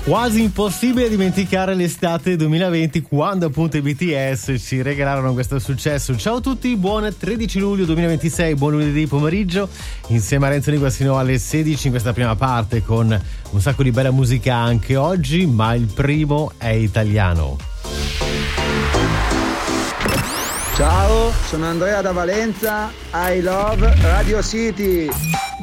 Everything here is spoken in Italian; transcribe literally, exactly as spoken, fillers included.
Quasi impossibile dimenticare l'estate duemilaventi, quando appunto i B T S ci regalarono questo successo. Ciao a tutti, buon tredici luglio duemilaventisei, buon lunedì pomeriggio, insieme a Renzo Nicola sino alle sedici in questa prima parte con un sacco di bella musica anche oggi, ma il primo è italiano. Ciao, sono Andrea da Valenza, I love Radio City.